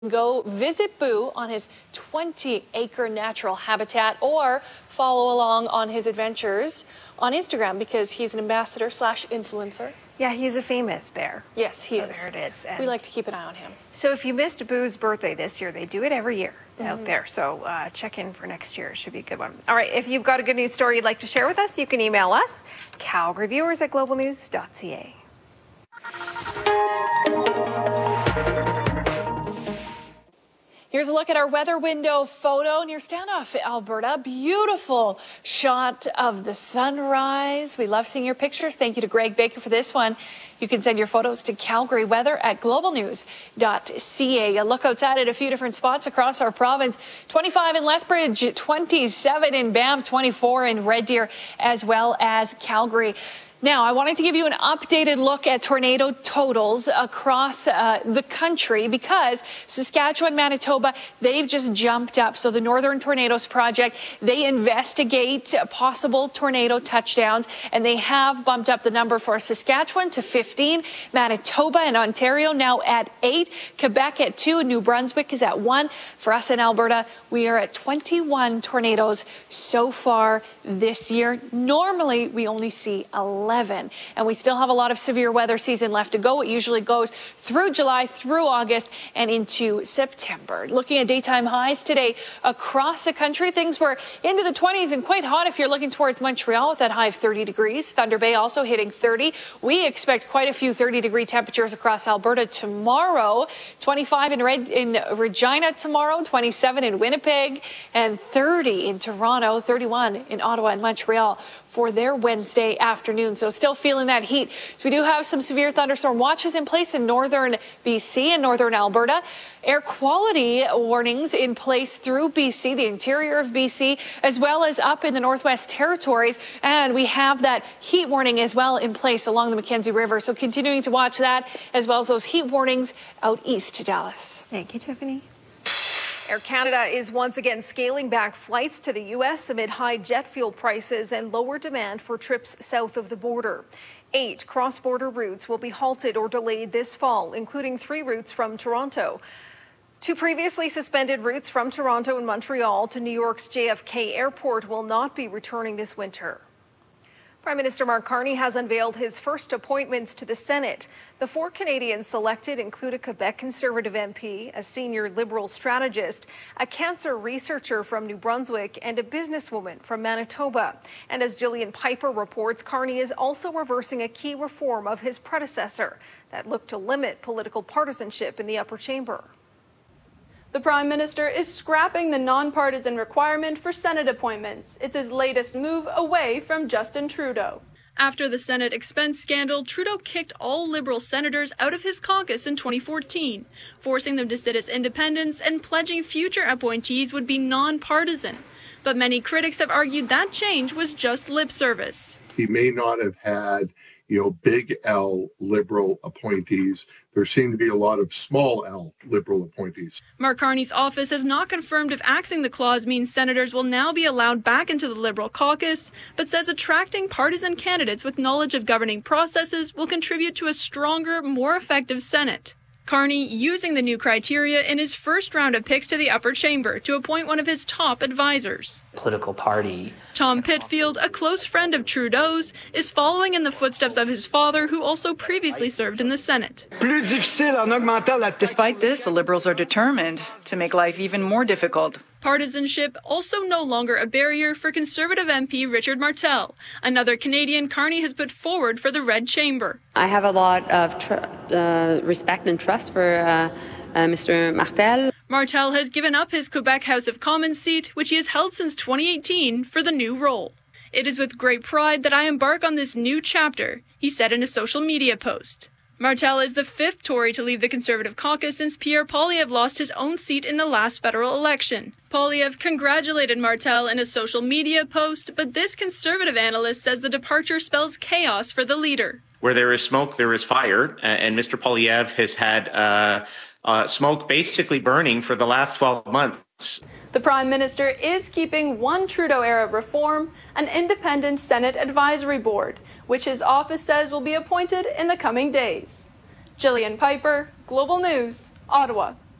Go visit Boo on his 20-acre natural habitat or follow along on his adventures on Instagram because he's an ambassador/influencer. Yeah, he's a famous bear. Yes, he is. So there it is. And we like to keep an eye on him. So if you missed Boo's birthday this year, they do it every year out there. So check in for next year. It should be a good one. All right, if you've got a good news story you'd like to share with us, you can email us, calgaryviewers@globalnews.ca. Here's a look at our weather window photo near Standoff, Alberta. Beautiful shot of the sunrise. We love seeing your pictures. Thank you to Greg Baker for this one. You can send your photos to calgaryweather@globalnews.ca. A look outside at a few different spots across our province. 25 in Lethbridge, 27 in Banff, 24 in Red Deer, as well as Calgary. Now, I wanted to give you an updated look at tornado totals across the country because Saskatchewan, Manitoba, they've just jumped up. So the Northern Tornadoes Project, they investigate possible tornado touchdowns, and they have bumped up the number for Saskatchewan to 15, Manitoba and Ontario now at 8, Quebec at 2, New Brunswick is at 1. For us in Alberta, we are at 21 tornadoes so far this year. Normally, we only see 11. And we still have a lot of severe weather season left to go. It usually goes through July, through August, and into September. Looking at daytime highs today across the country, things were into the 20s and quite hot if you're looking towards Montreal with that high of 30 degrees. Thunder Bay also hitting 30. We expect quite a few 30-degree temperatures across Alberta tomorrow. 25 in Regina tomorrow, 27 in Winnipeg, and 30 in Toronto, 31 in Ottawa and Montreal for their Wednesday afternoon. So still feeling that heat. So we do have some severe thunderstorm watches in place in northern BC and northern Alberta. Air quality warnings in place through BC, the interior of BC, as well as up in the Northwest Territories. And we have that heat warning as well in place along the Mackenzie River. So continuing to watch that as well as those heat warnings out east to Dallas. Thank you, Tiffany. Air Canada is once again scaling back flights to the U.S. amid high jet fuel prices and lower demand for trips south of the border. 8 cross-border routes will be halted or delayed this fall, including 3 routes from Toronto. 2 previously suspended routes from Toronto and Montreal to New York's JFK Airport will not be returning this winter. Prime Minister Mark Carney has unveiled his first appointments to the Senate. The 4 Canadians selected include a Quebec Conservative MP, a senior Liberal strategist, a cancer researcher from New Brunswick, and a businesswoman from Manitoba. And as Jillian Piper reports, Carney is also reversing a key reform of his predecessor that looked to limit political partisanship in the upper chamber. The Prime Minister is scrapping the nonpartisan requirement for Senate appointments. It's his latest move away from Justin Trudeau. After the Senate expense scandal, Trudeau kicked all Liberal senators out of his caucus in 2014, forcing them to sit as independents and pledging future appointees would be nonpartisan. But many critics have argued that change was just lip service. He may not have had big L Liberal appointees. There seem to be a lot of small L Liberal appointees. Mark Carney's office has not confirmed if axing the clause means senators will now be allowed back into the Liberal caucus, but says attracting partisan candidates with knowledge of governing processes will contribute to a stronger, more effective Senate. Carney using the new criteria in his first round of picks to the upper chamber to appoint one of his top advisors. Political party. Tom Pitfield, a close friend of Trudeau's, is following in the footsteps of his father, who also previously served in the Senate. Despite this, the Liberals are determined to make life even more difficult. Partisanship also no longer a barrier for Conservative MP Richard Martel, another Canadian Carney has put forward for the Red Chamber. I have a lot of respect and trust for Mr. Martel. Martel has given up his Quebec House of Commons seat, which he has held since 2018, for the new role. It is with great pride that I embark on this new chapter, he said in a social media post. Martel is the 5th Tory to leave the Conservative caucus since Pierre Poilievre lost his own seat in the last federal election. Poilievre congratulated Martel in a social media post, but this Conservative analyst says the departure spells chaos for the leader. Where there is smoke, there is fire, and Mr. Poilievre has had smoke basically burning for the last 12 months. The Prime Minister is keeping one Trudeau-era reform, an independent Senate advisory board, which his office says will be appointed in the coming days. Jillian Piper, Global News, Ottawa.